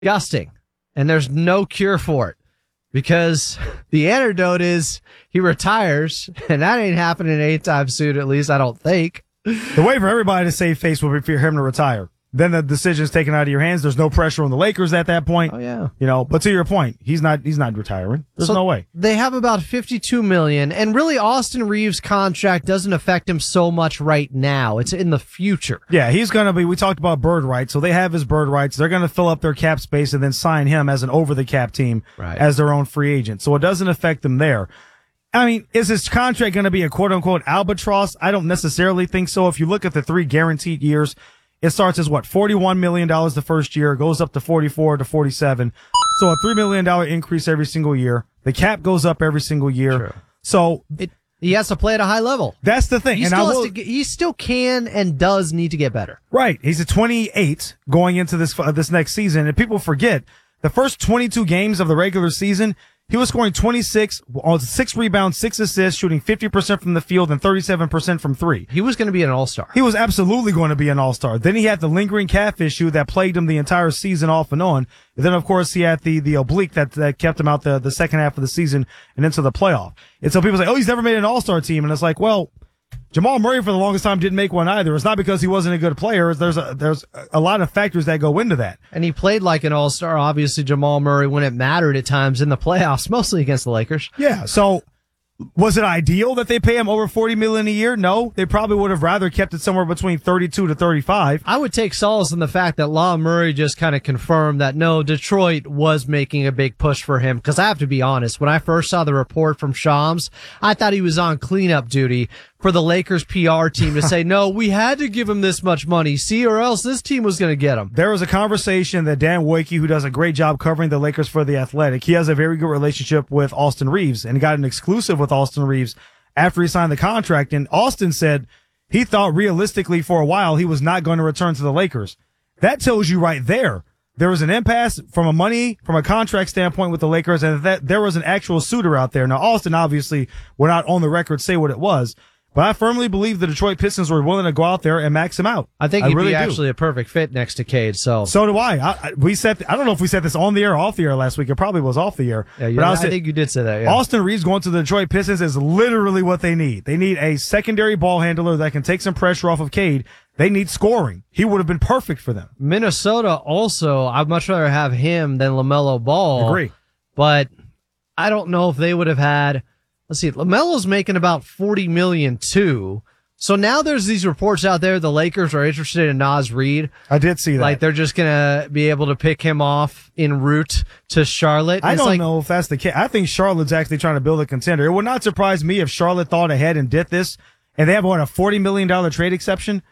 disgusting, and there's no cure for it because the antidote is he retires, and that ain't happening anytime soon, at least I don't think. The way for everybody to save face would be for him to retire. Then the decision's taken out of your hands. There's no pressure on the Lakers at that point. Oh, yeah. But to your point, he's not retiring. There's no way. They have about $52 million, and really Austin Reeves' contract doesn't affect him so much right now. It's in the future. Yeah, he's going to be, we talked about bird rights, so they have his bird rights. They're going to fill up their cap space and then sign him as an over-the-cap team as their own free agent. So it doesn't affect them there. I mean, is his contract going to be a quote-unquote albatross? I don't necessarily think so. If you look at the 3 guaranteed years, it starts as $41 million the first year, goes up to 44 to 47. So a $3 million increase every single year. The cap goes up every single year. True. So he has to play at a high level. That's the thing. He still can and does need to get better. Right. He's at 28 going into this next season. And people forget the first 22 games of the regular season, he was scoring 26 on 6 rebounds, 6 assists, shooting 50% from the field and 37% from 3. He was going to be an all-star. He was absolutely going to be an all-star. Then he had the lingering calf issue that plagued him the entire season off and on. And then, of course, he had the oblique that kept him out the second half of the season and into the playoff. And so people say, oh, he's never made an all-star team. And it's like, well, Jamal Murray for the longest time didn't make one either. It's not because he wasn't a good player. There's a lot of factors that go into that. And he played like an all-star, obviously, Jamal Murray, when it mattered at times in the playoffs, mostly against the Lakers. Yeah, so was it ideal that they pay him over $40 million a year? No, they probably would have rather kept it somewhere between 32 to 35. I would take solace in the fact that Law Murray just kind of confirmed that no, Detroit was making a big push for him. Because I have to be honest, when I first saw the report from Shams, I thought he was on cleanup duty for the Lakers PR team to say, no, we had to give him this much money, see, or else this team was going to get him. There was a conversation that Dan Wojcicki, who does a great job covering the Lakers for The Athletic, he has a very good relationship with Austin Reeves and got an exclusive with Austin Reeves after he signed the contract. And Austin said he thought realistically for a while he was not going to return to the Lakers. That tells you right there. There was an impasse from a contract standpoint with the Lakers, and that there was an actual suitor out there. Now, Austin obviously would not on the record say what it was, but I firmly believe the Detroit Pistons were willing to go out there and max him out. I think he'd be actually a perfect fit next to Cade. So do I. I don't know if we said this on the air or off the air last week. It probably was off the air. Yeah, but I think you did say that. Yeah. Austin Reeves going to the Detroit Pistons is literally what they need. They need a secondary ball handler that can take some pressure off of Cade. They need scoring. He would have been perfect for them. Minnesota also, I'd much rather have him than LaMelo Ball. Agree. But I don't know if they would have had. Let's see, LaMelo's making about $40 million too. So now there's these reports out there the Lakers are interested in Naz Reid. I did see that. Like they're just going to be able to pick him off en route to Charlotte. I don't know if that's the case. I think Charlotte's actually trying to build a contender. It would not surprise me if Charlotte thought ahead and did this, and they have, a $40 million trade exception.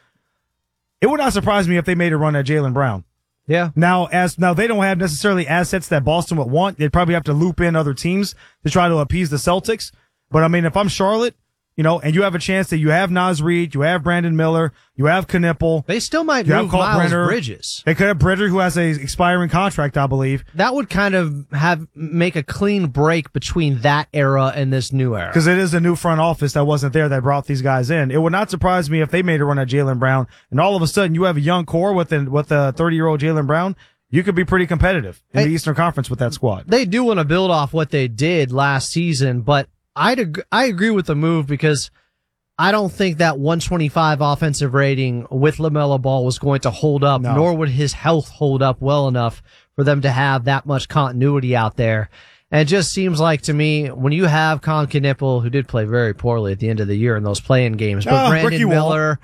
It would not surprise me if they made a run at Jaylen Brown. Yeah. Now they don't have necessarily assets that Boston would want. They'd probably have to loop in other teams to try to appease the Celtics. But I mean, if I'm Charlotte, and you have a chance that you have Naz Reid, you have Brandon Miller, you have Knipple. They still might move Miles Bridges. They could have Bridger, who has a expiring contract, I believe. That would kind of make a clean break between that era and this new era. Because it is a new front office that wasn't there that brought these guys in. It would not surprise me if they made a run at Jaylen Brown, and all of a sudden you have a young core with a 30-year-old Jaylen Brown. You could be pretty competitive in the Eastern Conference with that squad. They do want to build off what they did last season, but I agree with the move because I don't think that 125 offensive rating with LaMelo Ball was going to hold up, nor would his health hold up well enough for them to have that much continuity out there. And it just seems like to me, when you have Con Knipple, who did play very poorly at the end of the year in those play-in games, but Brandon Miller,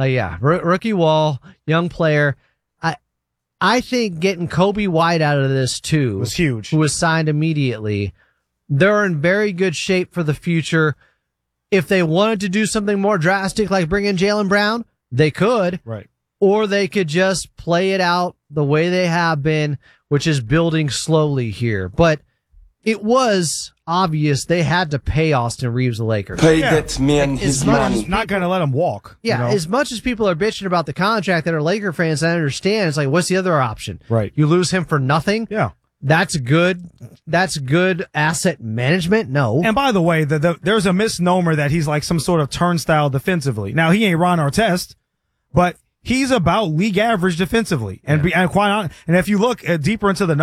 rookie Wall, young player. I think getting Kobe White out of this too was huge. Who was signed immediately. They're in very good shape for the future. If they wanted to do something more drastic, like bring in Jaylen Brown, they could. Right. Or they could just play it out the way they have been, which is building slowly here. But it was obvious they had to pay Austin Reeves, the Lakers. Pay that man his money. Not going to let him walk. Yeah, as much as people are bitching about the contract that are Laker fans, I understand. It's like, what's the other option? Right. You lose him for nothing? Yeah. That's good asset management? No. And by the way, there's a misnomer that he's like some sort of turnstile defensively. Now, he ain't Ron Artest, but he's about league average defensively. And quite honest, and if you look deeper into the